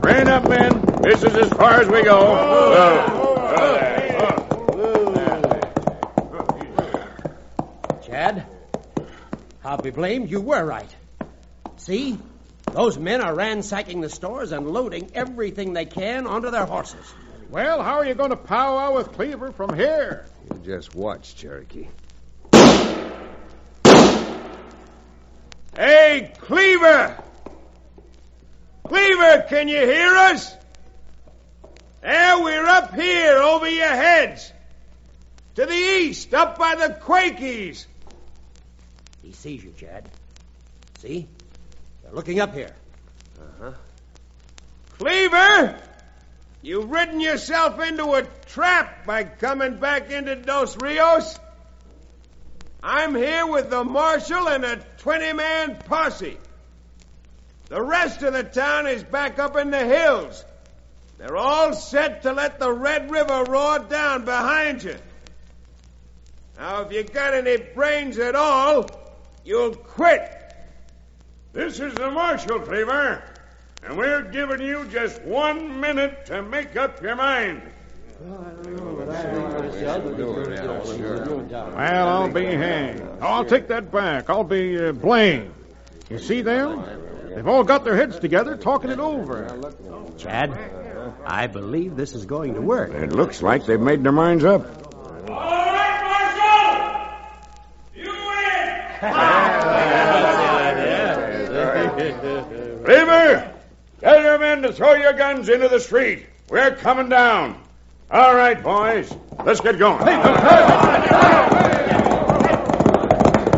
Train up, men. This is as far as we go. Chad, I'll be blamed. You were right. See? Those men are ransacking the stores and loading everything they can onto their horses. Well, how are you going to powwow with Cleaver from here? You just watch, Cherokee. Hey, Cleaver! Cleaver, can you hear us? There, we're up here over your heads. To the east, up by the Quakies. He sees you, Chad. See? They're looking up here. Uh-huh. Cleaver! You've ridden yourself into a trap by coming back into Dos Rios. I'm here with the marshal and a 20-man posse. The rest of the town is back up in the hills. They're all set to let the Red River roar down behind you. Now, if you got any brains at all, you'll quit. This is the marshal, Cleaver, and we're giving you just 1 minute to make up your mind. Well, I'll be hanged. I'll take that back. I'll be blamed. You see them? They've all got their heads together talking it over. Chad, I believe this is going to work. It looks like they've made their minds up. All right, Marshal! You win! Cleaver, tell your men to throw your guns into the street. We're coming down. All right, boys, let's get going.